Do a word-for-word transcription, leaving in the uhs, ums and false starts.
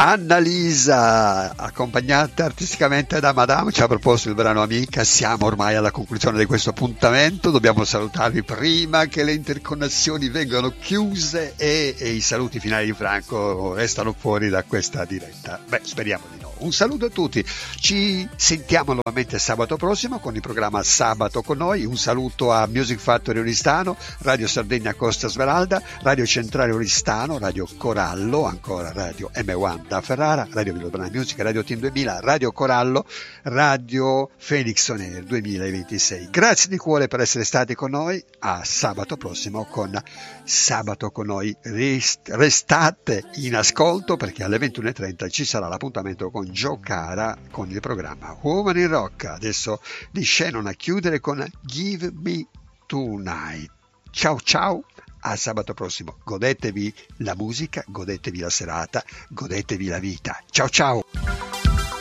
Annalisa, accompagnata artisticamente da Madame, ci ha proposto il brano Amica. Siamo ormai alla conclusione di questo appuntamento, dobbiamo salutarvi prima che le interconnessioni vengano chiuse e, e i saluti finali di Franco restano fuori da questa diretta. Beh, speriamo di no. Un saluto a tutti, ci sentiamo nuovamente sabato prossimo con il programma Sabato con noi. Un saluto a Music Factory Oristano, Radio Sardegna Costa Smeralda, Radio Centrale Oristano, Radio Corallo, ancora Radio M uno da Ferrara, Radio Villorbrana Music, Radio Team duemila, Radio Corallo, Radio Felix On Air duemilaventisei. Grazie di cuore per essere stati con noi. A sabato prossimo con Sabato con noi. Restate in ascolto perché alle ventuno e trenta ci sarà l'appuntamento con Joe Cara con il programma Woman in Rock. Adesso di Shannon a chiudere con Give Me Tonight. Ciao ciao, a sabato prossimo. Godetevi la musica, godetevi la serata, godetevi la vita. Ciao ciao.